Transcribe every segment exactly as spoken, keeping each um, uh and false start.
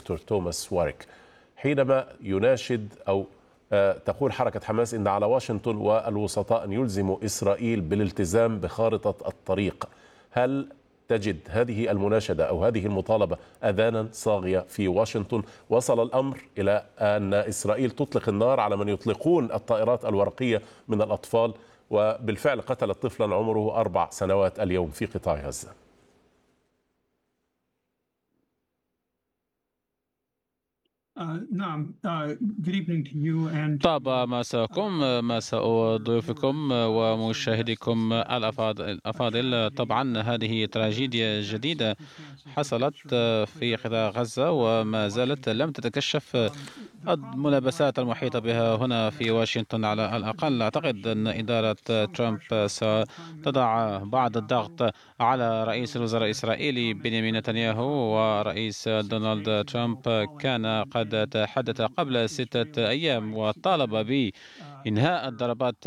دكتور توماس واريك حينما يناشد أو تقول حركة حماس إن على واشنطن والوسطاء أن يلزموا إسرائيل بالالتزام بخارطة الطريق. هل تجد هذه المناشدة أو هذه المطالبة أذانا صاغية في واشنطن؟ وصل الأمر إلى أن إسرائيل تطلق النار على من يطلقون الطائرات الورقية من الأطفال، وبالفعل قتلت طفلا عمره أربع سنوات اليوم في قطاع غزة. نعم. Good evening to you and طاب مساءكم، مساء ضيوفكم ومشاهديكم الأفاضل. طبعا هذه تراجيديا جديدة حصلت في قطاع غزة وما زالت لم تتكشف الملابسات المحيطة بها هنا في واشنطن. على الأقل أعتقد أن إدارة ترامب ستضع بعض الضغط على رئيس الوزراء الإسرائيلي بنيامين نتنياهو، ورئيس دونالد ترامب كان قد تحدث قبل ستة أيام وطالب بإنهاء الضربات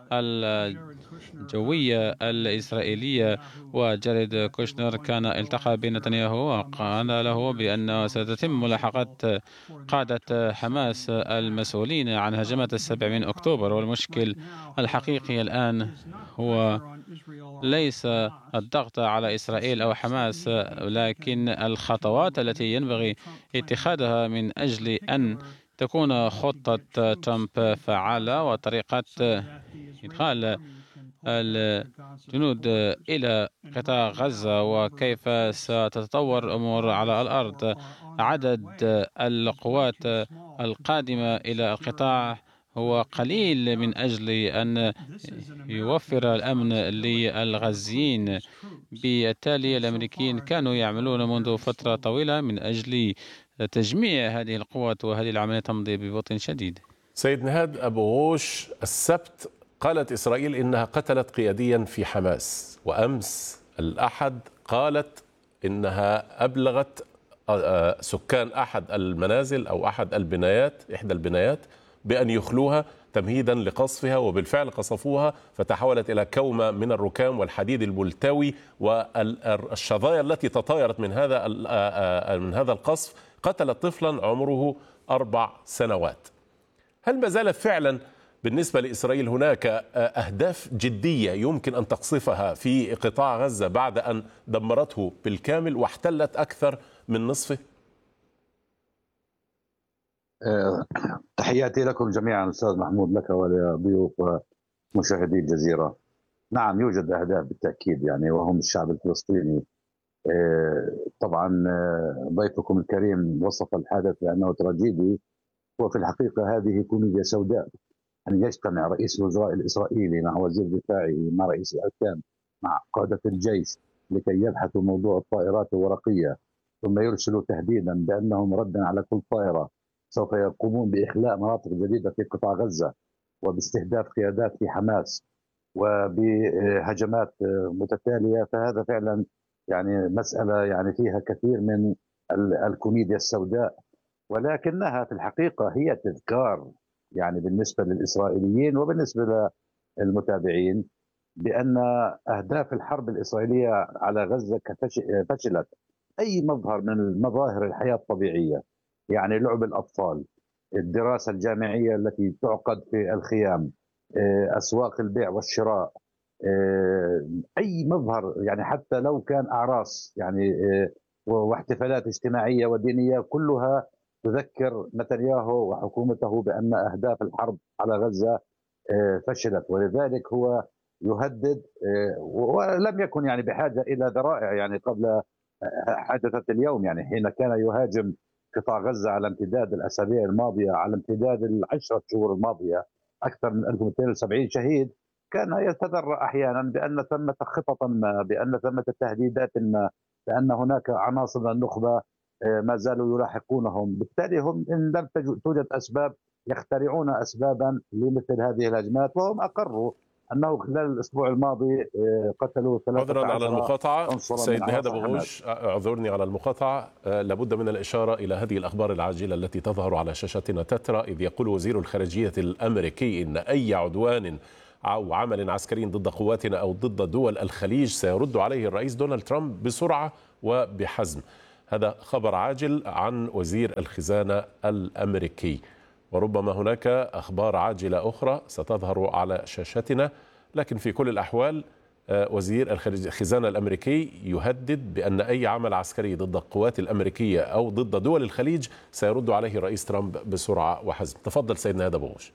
الجوية الإسرائيلية. وجاريد كوشنر كان التقى بنتنياهو وقال له بأن ستتم ملاحقة قادة حماس المسؤولين عن هجمات السابع من أكتوبر. والمشكل الحقيقي الآن هو ليس الضغط على إسرائيل أو حماس، لكن الخطوات التي ينبغي اتخاذها من أجل أن تكون خطة ترامب فعالة وطريقة إدخال الجنود إلى قطاع غزة وكيف ستتطور الأمور على الأرض. عدد القوات القادمة إلى القطاع هو قليل من أجل أن يوفر الأمن للغزيين. بالتالي الأمريكيين كانوا يعملون منذ فترة طويلة من أجل تجميع هذه القوات، وهذه العملية تمضي ببطء شديد. سيد نهاد أبو غوش، السبت قالت إسرائيل إنها قتلت قياديا في حماس، وأمس الأحد قالت إنها أبلغت سكان أحد المنازل أو أحد البنايات إحدى البنايات بأن يخلوها تمهيدا لقصفها، وبالفعل قصفوها فتحولت إلى كومة من الركام والحديد الملتوي والشظايا التي تطايرت من هذا من هذا القصف قتلت طفلا عمره أربع سنوات. هل ما زالت فعلا بالنسبة لإسرائيل هناك أهداف جدية يمكن أن تقصفها في قطاع غزة بعد أن دمرته بالكامل واحتلت أكثر من نصفه؟ تحياتي لكم جميعا أستاذ محمود، لك ولضيوف ومشاهدي الجزيرة. نعم، يوجد أهداف بالتأكيد يعني، وهم الشعب الفلسطيني. طبعا ضيفكم الكريم وصف الحدث بأنه تراجيدي، وفي الحقيقة هذه كوميديا سوداء. أن يجتمع رئيس الوزراء الإسرائيلي مع وزير دفاعه مع رئيس الأركان مع قادة الجيش لكي يبحثوا موضوع الطائرات الورقية، ثم يرسلوا تهديدا بأنهم ردا على كل طائرة سوف يقومون بإخلاء مناطق جديدة في قطاع غزة وباستهداف قيادات في حماس وبهجمات متتالية. فهذا فعلا يعني مسألة يعني فيها كثير من الكوميديا السوداء، ولكنها في الحقيقة هي تذكار يعني بالنسبة للإسرائيليين وبالنسبة للمتابعين بأن أهداف الحرب الإسرائيلية على غزة فشلت. أي مظهر من مظاهر الحياة الطبيعية، يعني لعب الأطفال، الدراسة الجامعية التي تعقد في الخيام، أسواق البيع والشراء، أي مظهر يعني حتى لو كان أعراس يعني واحتفالات اجتماعية ودينية، كلها تذكر نتنياهو وحكومته بأن أهداف الحرب على غزة فشلت. ولذلك هو يهدد، ولم يكن يعني بحاجة إلى ذرائع يعني قبل حدثت اليوم، يعني حين كان يهاجم قطاع غزة على امتداد الأسابيع الماضية، على امتداد العشرة شهور الماضية، أكثر من ألف ومئتين وسبعين شهيد، كان يتذرع أحيانا بأن ثمة خطط ما، بأن ثمة تهديدات ما، بأن هناك عناصر النخبة ما زالوا يلاحقونهم. بالتالي هم إن لم توجد أسباب يخترعون أسبابا لمثل هذه الهجمات، وهم أقروا أنه خلال الأسبوع الماضي قتلوا ثلاثة عشر عذرا على المقاطعة سيد نهاد أبو غوش، اعذرني على المقاطعة. لابد من الإشارة إلى هذه الأخبار العاجلة التي تظهر على شاشتنا تترى، إذ يقول وزير الخارجية الأمريكي إن أي عدوان أو عمل عسكري ضد قواتنا أو ضد دول الخليج سيرد عليه الرئيس دونالد ترامب بسرعة وبحزم. هذا خبر عاجل عن وزير الخزانة الأمريكي، وربما هناك أخبار عاجلة أخرى ستظهر على شاشتنا، لكن في كل الأحوال وزير الخزانة الأمريكي يهدد بأن أي عمل عسكري ضد القوات الأمريكية أو ضد دول الخليج سيرد عليه الرئيس ترامب بسرعة وحزم. تفضل سيدنا هذا بغوش.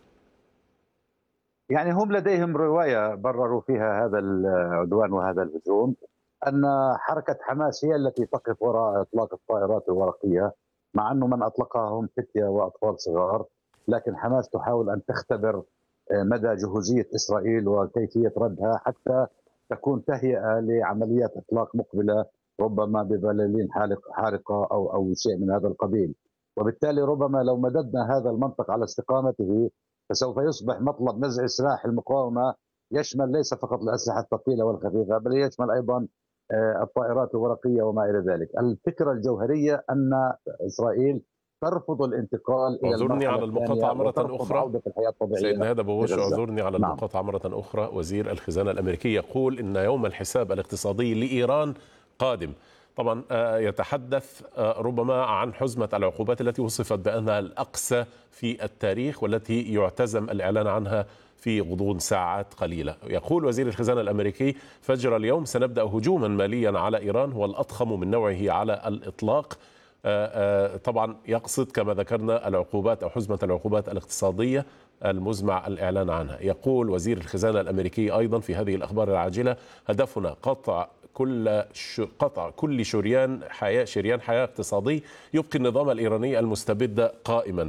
يعني هم لديهم رواية برروا فيها هذا العدوان وهذا الهجوم، أن حركة حماس هي التي تقف وراء إطلاق الطائرات الورقية، مع أنه من أطلقها هم فتية وأطفال صغار، لكن حماس تحاول أن تختبر مدى جهوزية إسرائيل وكيفية ردها حتى تكون تهيئة لعمليات إطلاق مقبلة، ربما ببلالين حارقة أو أو شيء من هذا القبيل. وبالتالي ربما لو مددنا هذا المنطق على استقامته فسوف يصبح مطلب نزع سلاح المقاومة يشمل ليس فقط الأسلحة الثقيلة والخفيفة، بل يشمل أيضا الطائرات الورقية وما إلى ذلك. الفكرة الجوهرية أن إسرائيل ترفض الانتقال إلى اعذرني على المقاطعة مرة أخرى سيدنا هذا بغوش، اعذرني على نعم. المقاطعة مرة أخرى. وزير الخزانة الأمريكي يقول إن يوم الحساب الاقتصادي لإيران قادم. طبعا يتحدث ربما عن حزمة العقوبات التي وصفت بأنها الأقسى في التاريخ والتي يعتزم الإعلان عنها في غضون ساعات قليلة. يقول وزير الخزانة الأمريكي: فجر اليوم سنبدأ هجوما ماليا على إيران هو الأضخم من نوعه على الإطلاق. طبعا يقصد كما ذكرنا العقوبات أو حزمة العقوبات الاقتصادية المزمع الإعلان عنها. يقول وزير الخزانة الأمريكي أيضا في هذه الأخبار العاجلة: هدفنا قطع كل قطع كل شريان حياة شريان حياة اقتصادي يبقي النظام الإيراني المستبد قائما.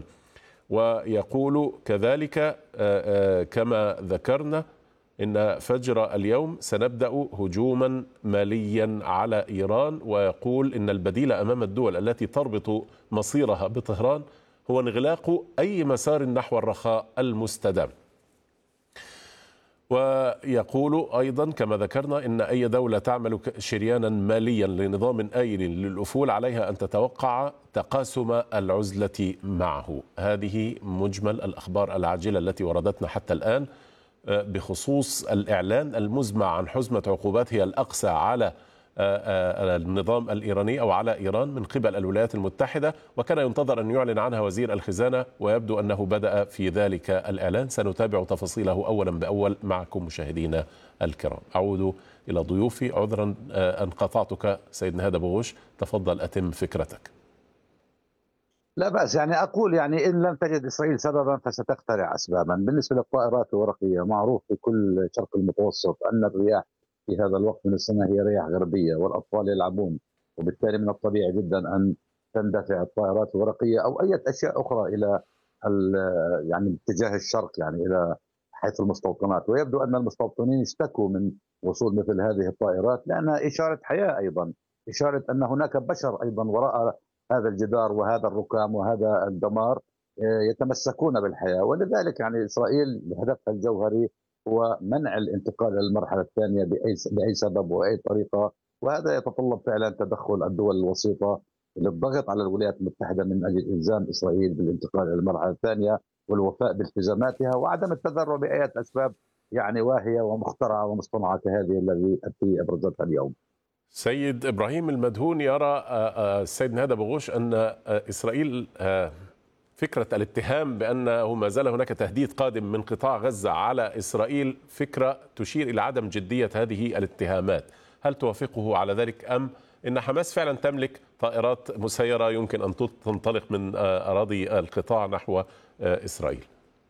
ويقول كذلك كما ذكرنا إن فجر اليوم سنبدأ هجوما ماليا على إيران. ويقول إن البديل أمام الدول التي تربط مصيرها بطهران هو انغلاق أي مسار نحو الرخاء المستدام. ويقول أيضا كما ذكرنا إن أي دولة تعمل شريانا ماليا لنظام آيل للأفول عليها أن تتوقع تقاسم العزلة معه. هذه مجمل الأخبار العاجلة التي وردتنا حتى الآن بخصوص الإعلان المزمع عن حزمة عقوبات هي الأقسى على النظام الإيراني أو على إيران من قبل الولايات المتحدة، وكان ينتظر أن يعلن عنها وزير الخزانة، ويبدو أنه بدأ في ذلك الإعلان. سنتابع تفاصيله أولا بأول معكم مشاهدينا الكرام. أعود إلى ضيوفي، عذرا أن قطعتك سيدنا هذا بغوش، تفضل أتم فكرتك. لا بأس. يعني أقول يعني إن لم تجد إسرائيل سببا فستخترع أسبابا. بالنسبة للطائرات الورقية معروف في كل شرق المتوسط أن الرياح في هذا الوقت من السنة هي رياح غربية والأطفال يلعبون، وبالتالي من الطبيعي جدا أن تندفع الطائرات الورقية أو أي أشياء أخرى إلى يعني اتجاه الشرق، يعني إلى حيث المستوطنات. ويبدو أن المستوطنين اشتكوا من وصول مثل هذه الطائرات لأنها إشارة حياة، أيضا إشارة أن هناك بشر أيضا وراء هذا الجدار وهذا الركام وهذا الدمار يتمسكون بالحياة. ولذلك يعني إسرائيل هدفها الجوهري هو منع الانتقال إلى المرحلة الثانية بأي بأي سبب وأي طريقة، وهذا يتطلب فعلا تدخل الدول الوسيطة للضغط على الولايات المتحدة من أجل إلزام إسرائيل بالانتقال إلى المرحلة الثانية والوفاء بالتزاماتها وعدم التذرع بأي أسباب يعني واهية ومخترعة ومصطنعة كهذه التي أبرزتها اليوم. سيد إبراهيم المدهون يرى السيد هذا بغوش أن إسرائيل فكرة الاتهام بأنه ما زال هناك تهديد قادم من قطاع غزة على إسرائيل فكرة تشير إلى عدم جدية هذه الاتهامات. هل توافقه على ذلك أم إن حماس فعلا تملك طائرات مسيرة يمكن أن تنطلق من أراضي القطاع نحو إسرائيل؟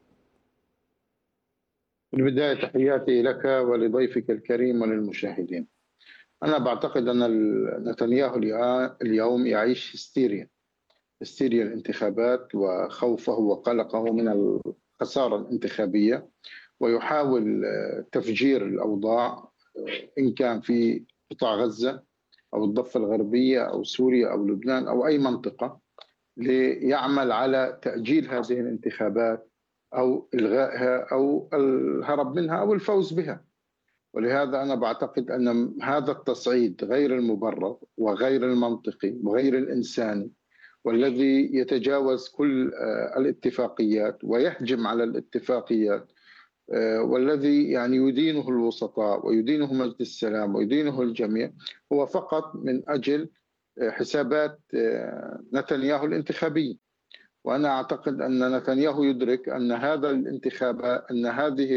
في البداية تحياتي لك ولضيفك الكريم وللمشاهدين. أنا بعتقد أن نتنياهو اليوم يعيش هستيريا هستيريا الانتخابات وخوفه وقلقه من الخسارة الانتخابية، ويحاول تفجير الأوضاع إن كان في قطاع غزة أو الضفة الغربية أو سوريا أو لبنان أو أي منطقة، ليعمل على تأجيل هذه الانتخابات أو إلغائها أو الهرب منها أو الفوز بها. ولهذا أنا بعتقد أن هذا التصعيد غير المبرر وغير المنطقي وغير الإنساني، والذي يتجاوز كل الاتفاقيات ويهجم على الاتفاقيات، والذي يعني يدينه الوسطاء ويدينه مجلس السلام ويدينه الجميع، هو فقط من أجل حسابات نتنياهو الانتخابية. وأنا أعتقد أن نتنياهو يدرك أن هذا الانتخابات أن هذه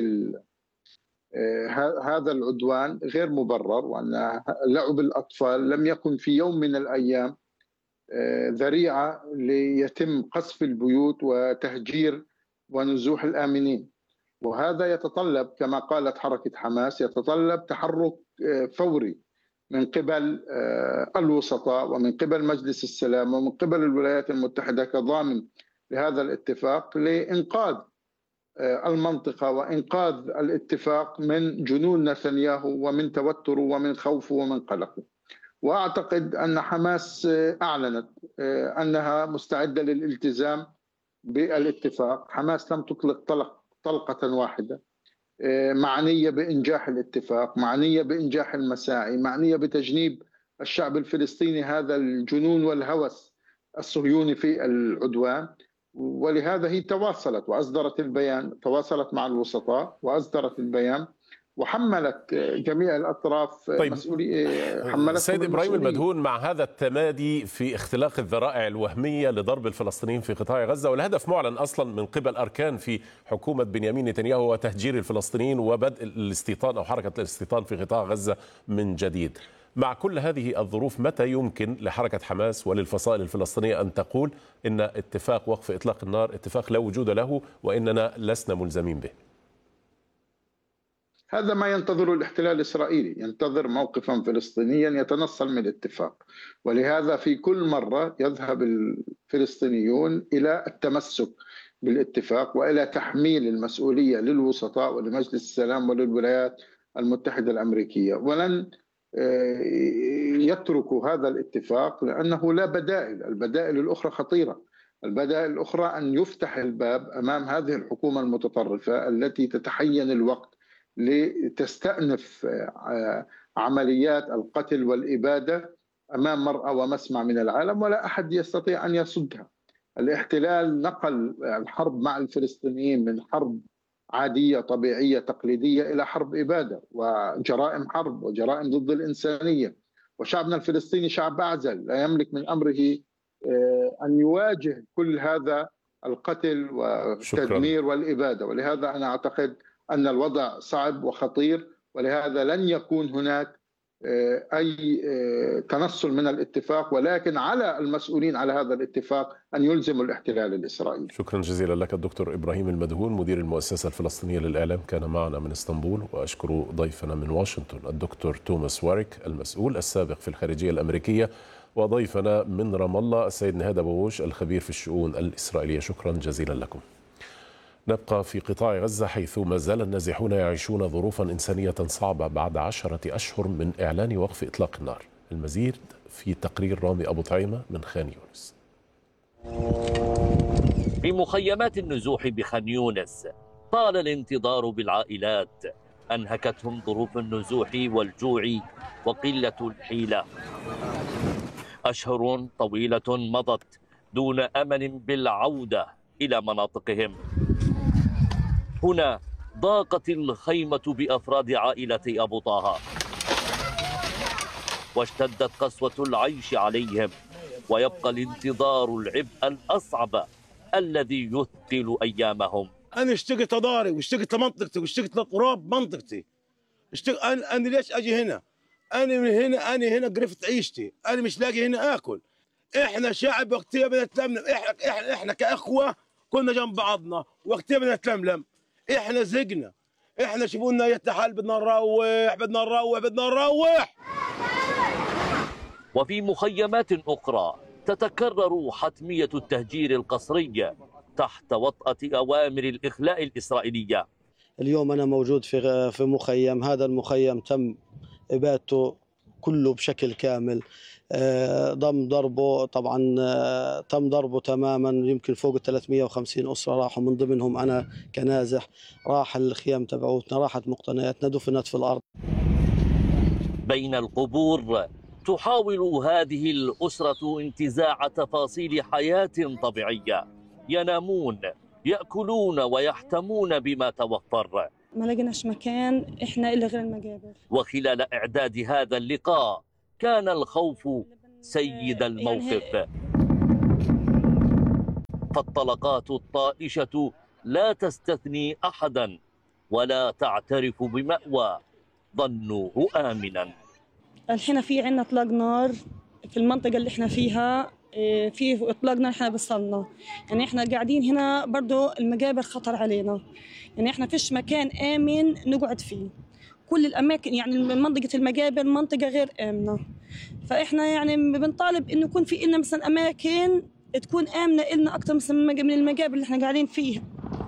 هذا العدوان غير مبرر، وأن لعب الأطفال لم يكن في يوم من الأيام ذريعة ليتم قصف البيوت وتهجير ونزوح الآمنين. وهذا يتطلب كما قالت حركة حماس يتطلب تحرك فوري من قبل الوسطاء ومن قبل مجلس السلام ومن قبل الولايات المتحدة كضامن لهذا الاتفاق لإنقاذ المنطقة وإنقاذ الاتفاق من جنون نتنياهو ومن توتره ومن خوفه ومن قلقه. وأعتقد أن حماس أعلنت أنها مستعدة للالتزام بالاتفاق. حماس لم تطلق طلق طلقة واحدة، معنية بإنجاح الاتفاق، معنية بإنجاح المساعي، معنية بتجنيب الشعب الفلسطيني هذا الجنون والهوس الصهيوني في العدوان. ولهذا هي تواصلت وأصدرت البيان، تواصلت مع الوسطاء وأصدرت البيان وحملت جميع الأطراف طيب مسؤولية. سيد إبراهيم المدهون، مع هذا التمادي في اختلاق الذرائع الوهمية لضرب الفلسطينيين في قطاع غزة، والهدف معلن أصلا من قبل أركان في حكومة بنيامين نتنياهو وتهجير الفلسطينيين وبدء الاستيطان أو حركة الاستيطان في قطاع غزة من جديد، مع كل هذه الظروف متى يمكن لحركة حماس وللفصائل الفلسطينية أن تقول إن اتفاق وقف إطلاق النار اتفاق لا وجود له وإننا لسنا ملزمين به؟ هذا ما ينتظر الاحتلال الإسرائيلي، ينتظر موقفا فلسطينيا يتنصل من الاتفاق. ولهذا في كل مرة يذهب الفلسطينيون إلى التمسك بالاتفاق وإلى تحميل المسؤولية للوسطاء ولمجلس السلام وللولايات المتحدة الأمريكية، ولن يتركوا هذا الاتفاق لأنه لا بدائل. البدائل الأخرى خطيرة. البدائل الأخرى أن يفتح الباب أمام هذه الحكومة المتطرفة التي تتحين الوقت لتستأنف عمليات القتل والإبادة أمام مرأى ومسمع من العالم، ولا أحد يستطيع أن يصدها. الاحتلال نقل الحرب مع الفلسطينيين من حرب عادية طبيعية تقليدية إلى حرب إبادة وجرائم حرب وجرائم ضد الإنسانية. وشعبنا الفلسطيني شعب أعزل لا يملك من أمره أن يواجه كل هذا القتل والتدمير شكرا. والإبادة. ولهذا أنا أعتقد أن الوضع صعب وخطير، ولهذا لن يكون هناك أي تنصل من الاتفاق، ولكن على المسؤولين على هذا الاتفاق أن يلزموا الاحتلال الإسرائيلي. شكرا جزيلا لك الدكتور إبراهيم المدهون مدير المؤسسة الفلسطينية للإعلام، كان معنا من اسطنبول. وأشكر ضيفنا من واشنطن الدكتور توماس واريك المسؤول السابق في الخارجية الأمريكية، وضيفنا من رام الله السيد نهاد أبو غوش الخبير في الشؤون الإسرائيلية. شكرا جزيلا لكم. نبقى في قطاع غزة حيث ما زال النازحون يعيشون ظروفا إنسانية صعبة بعد عشرة أشهر من إعلان وقف إطلاق النار. المزيد في تقرير رامي أبو طعيمة من خان يونس. في مخيمات النزوح بخان يونس طال الانتظار بالعائلات، أنهكتهم ظروف النزوح والجوع وقلة الحيلة. أشهر طويلة مضت دون أمل بالعودة إلى مناطقهم. هنا ضاقت الخيمة بأفراد عائلة أبو طه، واشتدت قسوة العيش عليهم، ويبقى الانتظار العبء الأصعب الذي يثقل أيامهم. أنا اشتقت أداري واشتقت لمنطقتي واشتقت لقراب منطقتي. اشتقت أنا, أنا ليش أجي هنا؟ أنا من هنا أنا هنا قرفت عيشتي، أنا مش لاقي هنا آكل. إحنا شعب وقتها بنتلملم، إحنا, إحنا, إحنا كأخوة كنا جنب بعضنا وقتها بنتلملم. إحنا زقنا، إحنا شوفونا يتحال بدنا نروح بدنا نروح بدنا نروح. وفي مخيمات أخرى تتكرر حتمية التهجير القسري تحت وطأة أوامر الإخلاء الإسرائيلية. اليوم أنا موجود في في مخيم، هذا المخيم تم إبادته كله بشكل كامل، ضم ضربه طبعا تم ضربه تماما. يمكن فوق ثلاثمئة وخمسين أسرة راحوا، من ضمنهم أنا كنازح. راح الخيام تبعوتنا، راحت مقتنياتنا، دفنت في الأرض بين القبور. تحاول هذه الأسرة انتزاع تفاصيل حياة طبيعية، ينامون يأكلون ويحتمون بما توفر. ما لقيناش مكان إحنا إلا غير المقابر. وخلال إعداد هذا اللقاء كان الخوف سيد الموقف. فالطلقات الطائشة لا تستثني أحدا ولا تعترف بمأوى ظنوه آمنا. الحين في عنا اطلاق نار في المنطقة اللي احنا فيها، في اطلاق نار احنا بصلنا، يعني احنا قاعدين هنا برضو المقابر خطر علينا، يعني احنا فيش مكان آمن نقعد فيه، كل الأماكن يعني منطقة المقابر منطقة غير آمنة، فاحنا يعني بنطالب إنه يكون في إلنا مثلا أماكن تكون آمنة إلنا أكثر مثلا من المقابر اللي احنا قاعدين فيها.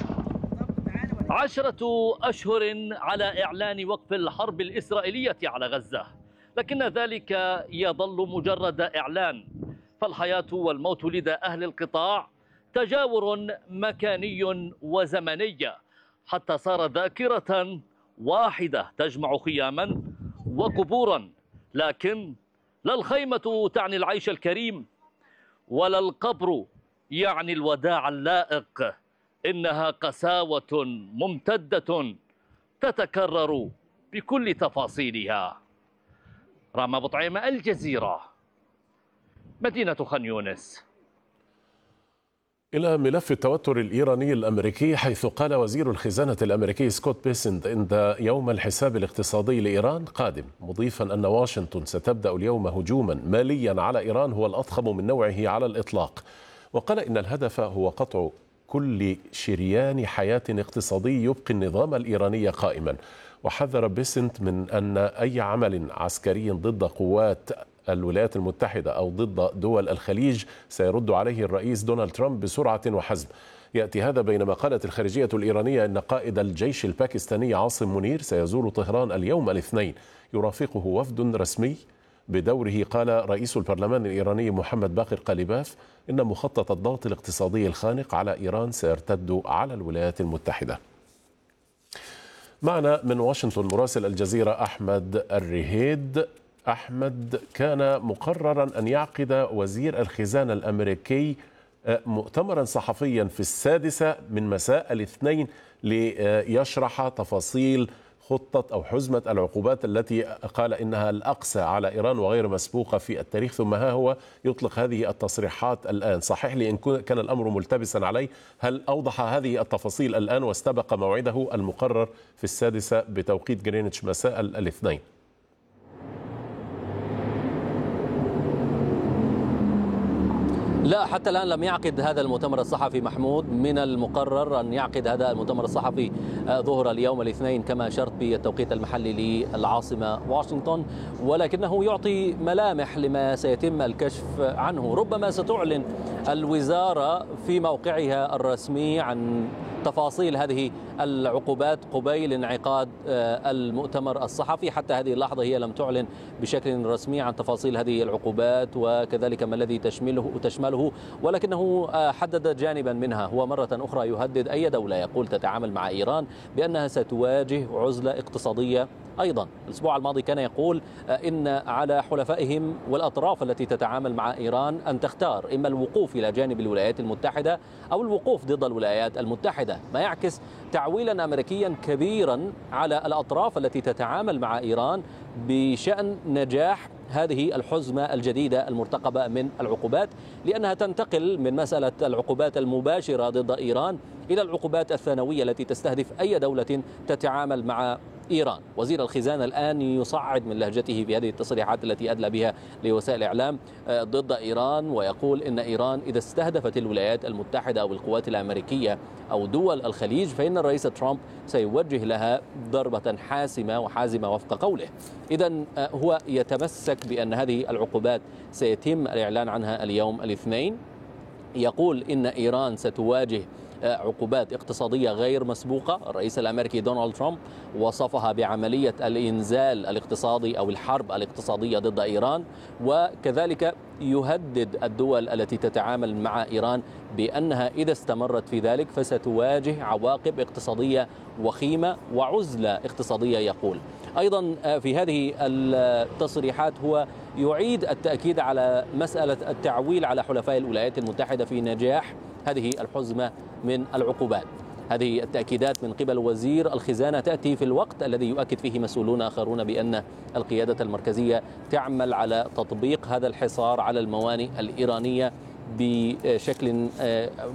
عشرة أشهر على إعلان وقف الحرب الإسرائيلية على غزة، لكن ذلك يظل مجرد إعلان، فالحياة والموت لدى أهل القطاع تجاور مكاني وزمني حتى صار ذاكرة واحدة تجمع خياما وقبورا، لكن لا الخيمة تعني العيش الكريم ولا القبر يعني الوداع اللائق، إنها قساوة ممتدة تتكرر بكل تفاصيلها. رام بطعيمة، الجزيرة، مدينة خان يونس. إلى ملف التوتر الإيراني الأمريكي، حيث قال وزير الخزانة الأمريكي سكوت بيسنت إن يوم الحساب الاقتصادي لإيران قادم، مضيفا أن واشنطن ستبدأ اليوم هجوما ماليا على إيران هو الأضخم من نوعه على الإطلاق، وقال إن الهدف هو قطع كل شريان حياة اقتصادي يبقي النظام الإيراني قائما. وحذر بيسنت من أن أي عمل عسكري ضد قوات الولايات المتحدة أو ضد دول الخليج سيرد عليه الرئيس دونالد ترامب بسرعة وحزم. يأتي هذا بينما قالت الخارجية الإيرانية أن قائد الجيش الباكستاني عاصم منير سيزور طهران اليوم الاثنين، يرافقه وفد رسمي. بدوره قال رئيس البرلمان الإيراني محمد باقر قليباف إن مخطط الضغط الاقتصادي الخانق على إيران سيرتد على الولايات المتحدة. معنا من واشنطن مراسل الجزيرة أحمد الرهيد. أحمد، كان مقررا أن يعقد وزير الخزانة الأمريكي مؤتمرا صحفيا في السادسة من مساء الاثنين ليشرح تفاصيل خطة أو حزمة العقوبات التي قال إنها الأقسى على إيران وغير مسبوقة في التاريخ، ثم ها هو يطلق هذه التصريحات الآن. صحيح لي إن كان الأمر ملتبسا علي، هل أوضح هذه التفاصيل الآن واستبق موعده المقرر في السادسة بتوقيت جرينتش مساء الاثنين؟ لا، حتى الآن لم يعقد هذا المؤتمر الصحفي محمود. من المقرر أن يعقد هذا المؤتمر الصحفي ظهر اليوم الاثنين كما أشرت بالتوقيت المحلي للعاصمة واشنطن، ولكنه يعطي ملامح لما سيتم الكشف عنه. ربما ستعلن الوزارة في موقعها الرسمي عن تفاصيل هذه العقوبات قبيل انعقاد المؤتمر الصحفي. حتى هذه اللحظة هي لم تعلن بشكل رسمي عن تفاصيل هذه العقوبات وكذلك ما الذي تشمله تشمله، ولكنه حدد جانبا منها. هو مرة أخرى يهدد أي دولة يقول تتعامل مع إيران بأنها ستواجه عزلة اقتصادية. أيضا الأسبوع الماضي كان يقول إن على حلفائهم والأطراف التي تتعامل مع إيران أن تختار إما الوقوف إلى جانب الولايات المتحدة أو الوقوف ضد الولايات المتحدة، ما يعكس تعويلا أمريكيا كبيرا على الأطراف التي تتعامل مع إيران بشأن نجاح هذه الحزمة الجديدة المرتقبة من العقوبات، لأنها تنتقل من مسألة العقوبات المباشرة ضد إيران إلى العقوبات الثانوية التي تستهدف أي دولة تتعامل مع إيران. وزير الخزانة الآن يصعد من لهجته في هذه التصريحات التي أدلى بها لوسائل الإعلام ضد إيران، ويقول إن إيران إذا استهدفت الولايات المتحدة أو القوات الأمريكية أو دول الخليج فإن الرئيس ترامب سيوجه لها ضربة حاسمة وحازمة وفق قوله. إذن هو يتمسك بأن هذه العقوبات سيتم الإعلان عنها اليوم الاثنين. يقول إن إيران ستواجه عقوبات اقتصادية غير مسبوقة. الرئيس الأمريكي دونالد ترامب وصفها بعملية الإنزال الاقتصادي أو الحرب الاقتصادية ضد إيران، وكذلك يهدد الدول التي تتعامل مع إيران بأنها إذا استمرت في ذلك فستواجه عواقب اقتصادية وخيمة وعزلة اقتصادية. يقول أيضا في هذه التصريحات هو يعيد التأكيد على مسألة التعويل على حلفاء الولايات المتحدة في نجاح هذه الحزمة من العقوبات. هذه التأكيدات من قبل وزير الخزانة تأتي في الوقت الذي يؤكد فيه مسؤولون آخرون بأن القيادة المركزية تعمل على تطبيق هذا الحصار على الموانئ الإيرانية بشكل